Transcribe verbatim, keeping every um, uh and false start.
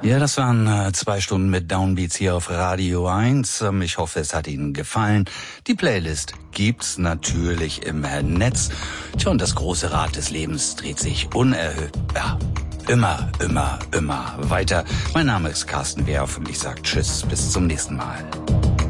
Ja, das waren äh, zwei Stunden mit Downbeats hier auf Radio eins. Ähm, ich hoffe, es hat Ihnen gefallen. Die Playlist gibt's natürlich im Netz. Tja, und das große Rad des Lebens dreht sich unerhört. Ja, immer, immer, immer weiter. Mein Name ist Carsten Werf und ich sage Tschüss, bis zum nächsten Mal.